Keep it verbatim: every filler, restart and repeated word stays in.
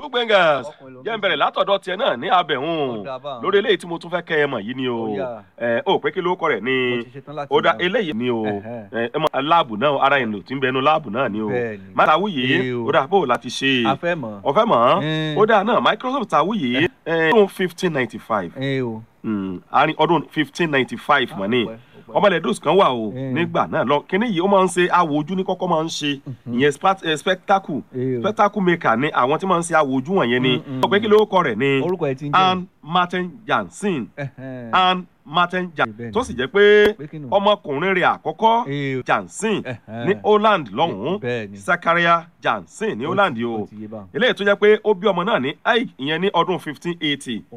Gbẹ̀ngàn jẹ́ ń bẹ̀rẹ̀ látọ̀dọ̀ tiẹ̀ náà ní abẹ̀hún lórí eléyìí tí mo tún fẹ́ kẹ́ ẹ mọ̀ yìí ni o ẹ ó pé kí ló kọ rẹ̀ ni ó dá eléyìí ni o ẹ mọ láàbù náà ara ìlò tí ń bẹnu láàbù náà ni o Mátàwúyé ó dá bó láti ṣe ọ̀fẹ́ mọ̀ ó dá náà Microsoft Tàwúyé ọdún fifteen ninety five àárín ọdún fifteen ninety five mọ̀ ní ọmọlẹ́dọ́sì kan wà o nígbà náà lọ kíní yìí ó máa ń ṣe awò ojú ní kọ́kọ́ máa ń ṣe ìyẹn spectacle spectacle maker ni àwọn tí máa ń ṣe awò ojú wọ̀nyẹn ni ó pé kí ló kọ rẹ̀ ni Ann Martin Jansen Ann Martin Jansen tó sì jẹ́ pé ọmọkùnrin rẹ̀ àkọ́kọ́ Jansen ní Holland lọ́hùn-ún Zachariah Jansen ní Holland o eléyìí tó jẹ́ pé ó bí ọmọ náà ní Hague ìyẹn ní ọdún fifteen eighty.